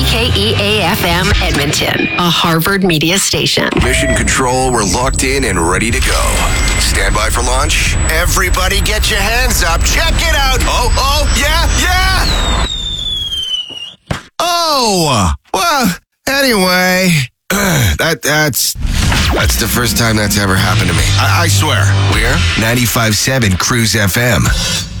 KEA-FM Edmonton, a Harvard media station. Mission Control, we're locked in and ready to go. Stand by for launch. Everybody get your hands up. Check it out. Oh, yeah. Oh, well, anyway, that's the first time that's ever happened to me. I swear. We're 95.7 Cruise FM.